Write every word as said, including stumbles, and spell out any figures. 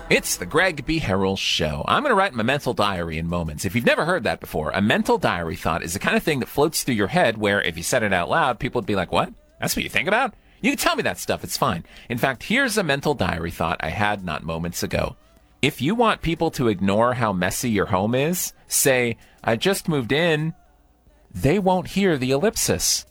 It's the Greg B. Harrell Show. I'm going to write my mental diary in moments. If you've never heard that before, a mental diary thought is the kind of thing that floats through your head where if you said it out loud, people would be like, what? That's what you think about? You can tell me that stuff. It's fine. In fact, here's a mental diary thought I had not moments ago. If you want people to ignore how messy your home is, say, I just moved in. They won't hear the ellipsis.